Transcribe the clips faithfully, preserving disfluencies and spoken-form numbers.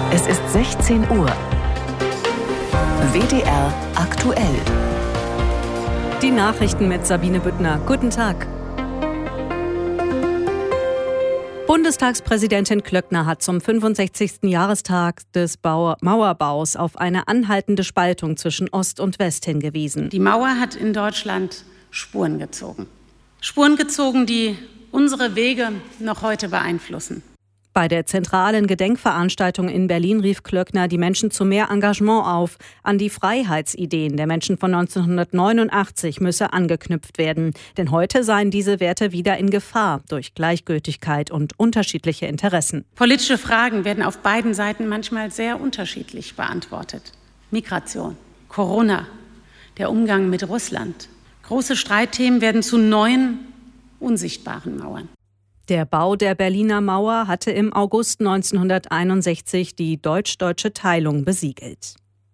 Es ist sechzehn Uhr. W D R aktuell. Die Nachrichten mit Sabine Büttner. Guten Tag. Bundestagspräsidentin Klöckner hat zum fünfundsechzigsten Jahrestag des Bau- Mauerbaus auf eine anhaltende Spaltung zwischen Ost und West hingewiesen. Die Mauer hat in Deutschland Spuren gezogen. Spuren gezogen, die unsere Wege noch heute beeinflussen. Bei der zentralen Gedenkveranstaltung in Berlin rief Klöckner die Menschen zu mehr Engagement auf. An die Freiheitsideen der Menschen von neunzehnhundertneunundachtzig müsse angeknüpft werden. Denn heute seien diese Werte wieder in Gefahr durch Gleichgültigkeit und unterschiedliche Interessen. Politische Fragen werden auf beiden Seiten manchmal sehr unterschiedlich beantwortet. Migration, Corona, der Umgang mit Russland. Große Streitthemen werden zu neuen, unsichtbaren Mauern. Der Bau der Berliner Mauer hatte im August neunzehnhunderteinundsechzig die deutsch-deutsche Teilung besiegelt.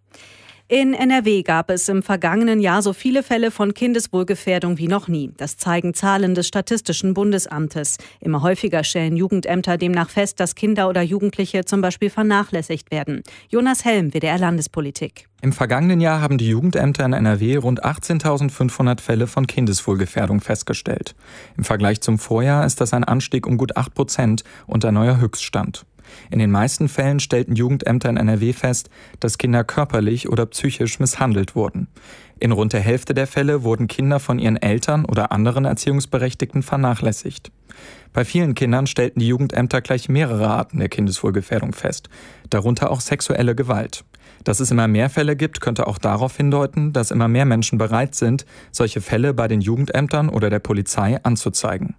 In N R W gab es im vergangenen Jahr so viele Fälle von Kindeswohlgefährdung wie noch nie. Das zeigen Zahlen des Statistischen Bundesamtes. Immer häufiger stellen Jugendämter demnach fest, dass Kinder oder Jugendliche zum Beispiel vernachlässigt werden. Jonas Helm, W D R Landespolitik. Im vergangenen Jahr haben die Jugendämter in N R W rund achtzehntausendfünfhundert Fälle von Kindeswohlgefährdung festgestellt. Im Vergleich zum Vorjahr ist das ein Anstieg um gut acht Prozent und ein neuer Höchststand. In den meisten Fällen stellten Jugendämter in N R W fest, dass Kinder körperlich oder psychisch misshandelt wurden. In rund der Hälfte der Fälle wurden Kinder von ihren Eltern oder anderen Erziehungsberechtigten vernachlässigt. Bei vielen Kindern stellten die Jugendämter gleich mehrere Arten der Kindeswohlgefährdung fest, darunter auch sexuelle Gewalt. Dass es immer mehr Fälle gibt, könnte auch darauf hindeuten, dass immer mehr Menschen bereit sind, solche Fälle bei den Jugendämtern oder der Polizei anzuzeigen.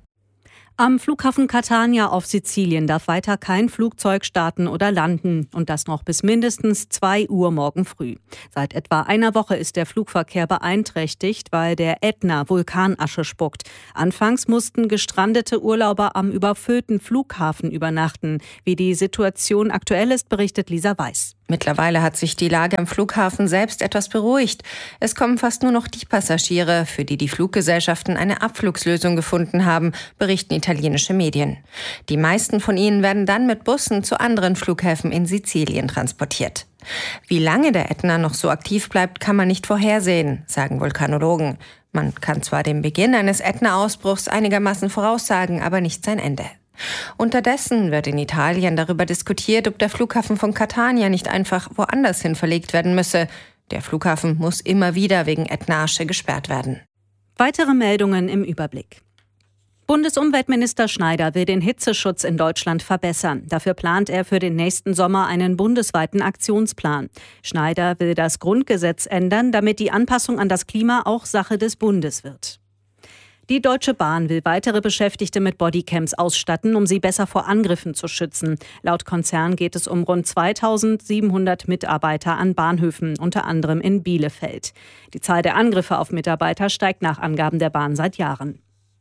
Am Flughafen Catania auf Sizilien darf weiter kein Flugzeug starten oder landen und das noch bis mindestens zwei Uhr morgen früh. Seit etwa einer Woche ist der Flugverkehr beeinträchtigt, weil der Ätna Vulkanasche spuckt. Anfangs mussten gestrandete Urlauber am überfüllten Flughafen übernachten. Wie die Situation aktuell ist, berichtet Lisa Weiß. Mittlerweile hat sich die Lage am Flughafen selbst etwas beruhigt. Es kommen fast nur noch die Passagiere, für die die Fluggesellschaften eine Abflugslösung gefunden haben, berichten italienische Medien. Die meisten von ihnen werden dann mit Bussen zu anderen Flughäfen in Sizilien transportiert. Wie lange der Ätna noch so aktiv bleibt, kann man nicht vorhersehen, sagen Vulkanologen. Man kann zwar den Beginn eines Ätna-Ausbruchs einigermaßen voraussagen, aber nicht sein Ende. Unterdessen wird in Italien darüber diskutiert, ob der Flughafen von Catania nicht einfach woanders hin verlegt werden müsse. Der Flughafen muss immer wieder wegen Ätna-Asche gesperrt werden. Weitere Meldungen im Überblick. Bundesumweltminister Schneider will den Hitzeschutz in Deutschland verbessern. Dafür plant er für den nächsten Sommer einen bundesweiten Aktionsplan. Schneider will das Grundgesetz ändern, damit die Anpassung an das Klima auch Sache des Bundes wird. Die Deutsche Bahn will weitere Beschäftigte mit Bodycams ausstatten, um sie besser vor Angriffen zu schützen. Laut Konzern geht es um rund zweitausendsiebenhundert Mitarbeiter an Bahnhöfen, unter anderem in Bielefeld. Die Zahl der Angriffe auf Mitarbeiter steigt nach Angaben der Bahn seit Jahren.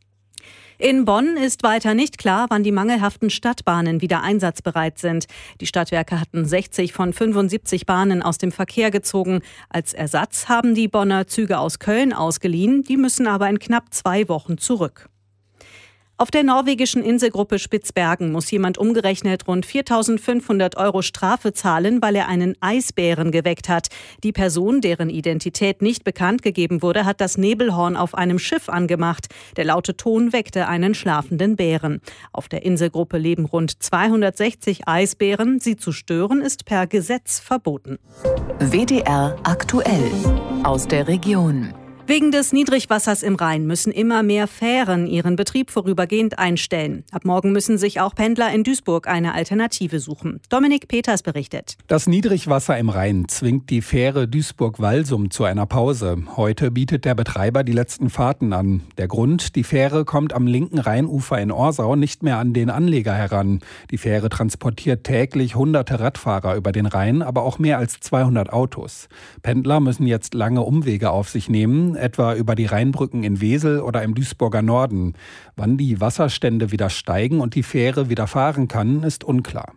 In Bonn ist weiter nicht klar, wann die mangelhaften Stadtbahnen wieder einsatzbereit sind. Die Stadtwerke hatten sechzig von fünfundsiebzig Bahnen aus dem Verkehr gezogen. Als Ersatz haben die Bonner Züge aus Köln ausgeliehen. Die müssen aber in knapp zwei Wochen zurück. Auf der norwegischen Inselgruppe Spitzbergen muss jemand umgerechnet rund viertausendfünfhundert Euro Strafe zahlen, weil er einen Eisbären geweckt hat. Die Person, deren Identität nicht bekannt gegeben wurde, hat das Nebelhorn auf einem Schiff angemacht. Der laute Ton weckte einen schlafenden Bären. Auf der Inselgruppe leben rund zweihundertsechzig Eisbären. Sie zu stören ist per Gesetz verboten. W D R aktuell aus der Region. Wegen des Niedrigwassers im Rhein müssen immer mehr Fähren ihren Betrieb vorübergehend einstellen. Ab morgen müssen sich auch Pendler in Duisburg eine Alternative suchen. Dominik Peters berichtet. Das Niedrigwasser im Rhein zwingt die Fähre Duisburg-Walsum zu einer Pause. Heute bietet der Betreiber die letzten Fahrten an. Der Grund: die Fähre kommt am linken Rheinufer in Orsau nicht mehr an den Anleger heran. Die Fähre transportiert täglich hunderte Radfahrer über den Rhein, aber auch mehr als zweihundert Autos. Pendler müssen jetzt lange Umwege auf sich nehmen, etwa über die Rheinbrücken in Wesel oder im Duisburger Norden. Wann die Wasserstände wieder steigen und die Fähre wieder fahren kann, ist unklar.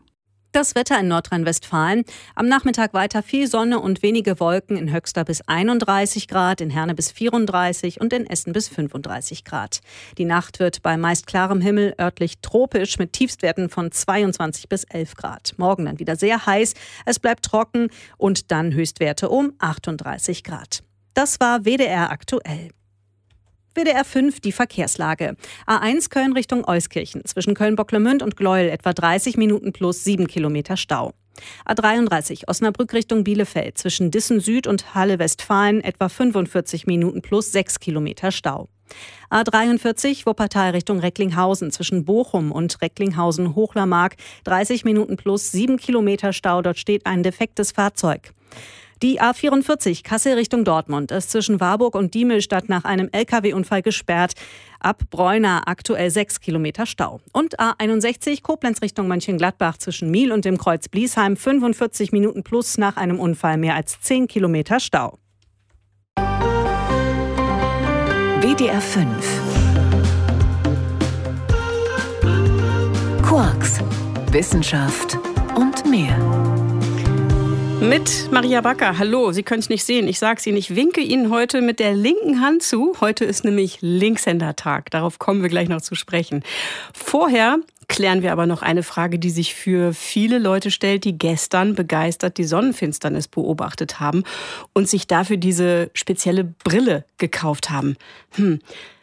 Das Wetter in Nordrhein-Westfalen. Am Nachmittag weiter viel Sonne und wenige Wolken, in Höxter bis einunddreißig Grad, in Herne bis vierunddreißig und in Essen bis fünfunddreißig Grad. Die Nacht wird bei meist klarem Himmel örtlich tropisch mit Tiefstwerten von zweiundzwanzig bis elf Grad. Morgen dann wieder sehr heiß, es bleibt trocken und dann Höchstwerte um achtunddreißig Grad. Das war W D R aktuell. W D R fünf, die Verkehrslage. A eins Köln Richtung Euskirchen. Zwischen Köln-Bocklemünd und Gleuel etwa dreißig Minuten plus sieben Kilometer Stau. A dreiunddreißig Osnabrück Richtung Bielefeld. Zwischen Dissen Süd und Halle-Westfalen etwa fünfundvierzig Minuten plus sechs Kilometer Stau. A dreiundvierzig Wuppertal Richtung Recklinghausen. Zwischen Bochum und Recklinghausen-Hochlermark dreißig Minuten plus sieben Kilometer Stau. Dort steht ein defektes Fahrzeug. Die A vierundvierzig Kassel Richtung Dortmund ist zwischen Warburg und Diemelstadt nach einem L K W-Unfall gesperrt. Ab Bräuna aktuell sechs Kilometer Stau. Und A einundsechzig Koblenz Richtung Mönchengladbach zwischen Miel und dem Kreuz Bliesheim fünfundvierzig Minuten plus nach einem Unfall mehr als zehn Kilometer Stau. W D R fünf. Quarks, Wissenschaft und mehr. Mit Maria Backer. Hallo, Sie können es nicht sehen. Ich sage es Ihnen, ich winke Ihnen heute mit der linken Hand zu. Heute ist nämlich Linkshändertag. Darauf kommen wir gleich noch zu sprechen. Vorher klären wir aber noch eine Frage, die sich für viele Leute stellt, die gestern begeistert die Sonnenfinsternis beobachtet haben und sich dafür diese spezielle Brille gekauft haben. Hm,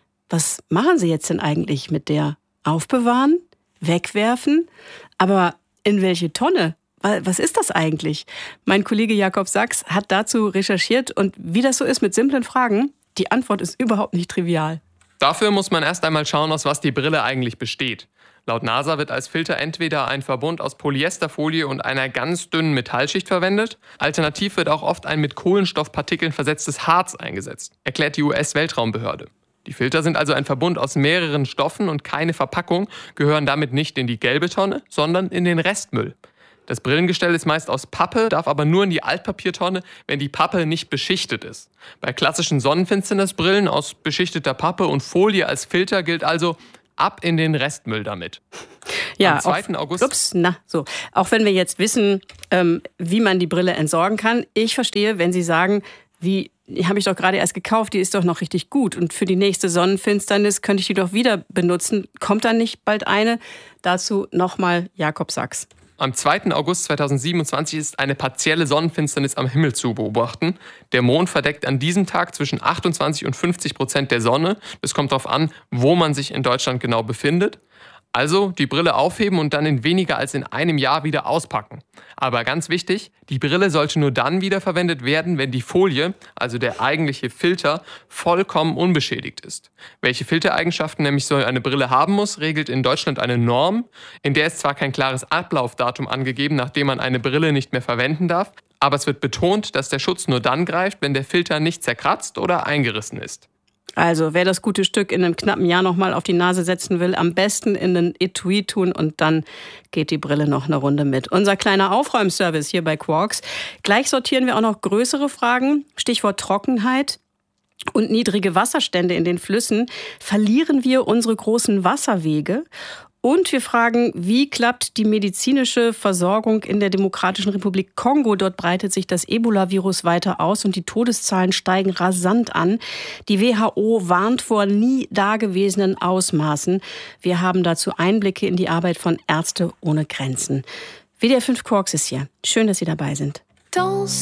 was machen Sie jetzt denn eigentlich mit der? Aufbewahren? Wegwerfen? Aber in welche Tonne? Was ist das eigentlich? Mein Kollege Jakob Sachs hat dazu recherchiert und wie das so ist mit simplen Fragen, die Antwort ist überhaupt nicht trivial. Dafür muss man erst einmal schauen, aus was die Brille eigentlich besteht. Laut NASA wird als Filter entweder ein Verbund aus Polyesterfolie und einer ganz dünnen Metallschicht verwendet. Alternativ wird auch oft ein mit Kohlenstoffpartikeln versetztes Harz eingesetzt, erklärt die U S-Weltraumbehörde. Die Filter sind also ein Verbund aus mehreren Stoffen und keine Verpackung, gehören damit nicht in die gelbe Tonne, sondern in den Restmüll. Das Brillengestell ist meist aus Pappe, darf aber nur in die Altpapiertonne, wenn die Pappe nicht beschichtet ist. Bei klassischen Sonnenfinsternisbrillen aus beschichteter Pappe und Folie als Filter gilt also ab in den Restmüll damit. Ja, am zweiten August. Ups, na, so. Auch wenn wir jetzt wissen, ähm, wie man die Brille entsorgen kann, ich verstehe, wenn Sie sagen, wie, die habe ich doch gerade erst gekauft, die ist doch noch richtig gut und für die nächste Sonnenfinsternis könnte ich die doch wieder benutzen. Kommt dann nicht bald eine? Dazu nochmal Jakob Sachs. Am zweiten August zweitausendsiebenundzwanzig ist eine partielle Sonnenfinsternis am Himmel zu beobachten. Der Mond verdeckt an diesem Tag zwischen achtundzwanzig und fünfzig Prozent der Sonne. Es kommt darauf an, wo man sich in Deutschland genau befindet. Also die Brille aufheben und dann in weniger als in einem Jahr wieder auspacken. Aber ganz wichtig, die Brille sollte nur dann wiederverwendet werden, wenn die Folie, also der eigentliche Filter, vollkommen unbeschädigt ist. Welche Filtereigenschaften nämlich so eine Brille haben muss, regelt in Deutschland eine Norm, in der ist zwar kein klares Ablaufdatum angegeben, nachdem man eine Brille nicht mehr verwenden darf, aber es wird betont, dass der Schutz nur dann greift, wenn der Filter nicht zerkratzt oder eingerissen ist. Also, wer das gute Stück in einem knappen Jahr nochmal auf die Nase setzen will, am besten in einen Etui tun und dann geht die Brille noch eine Runde mit. Unser kleiner Aufräumservice hier bei Quarks. Gleich sortieren wir auch noch größere Fragen. Stichwort Trockenheit und niedrige Wasserstände in den Flüssen. Verlieren wir unsere großen Wasserwege? Und wir fragen, wie klappt die medizinische Versorgung in der Demokratischen Republik Kongo? Dort breitet sich das Ebola-Virus weiter aus und die Todeszahlen steigen rasant an. Die W H O warnt vor nie dagewesenen Ausmaßen. Wir haben dazu Einblicke in die Arbeit von Ärzte ohne Grenzen. W D R fünf Quarks ist hier. Schön, dass Sie dabei sind. Dans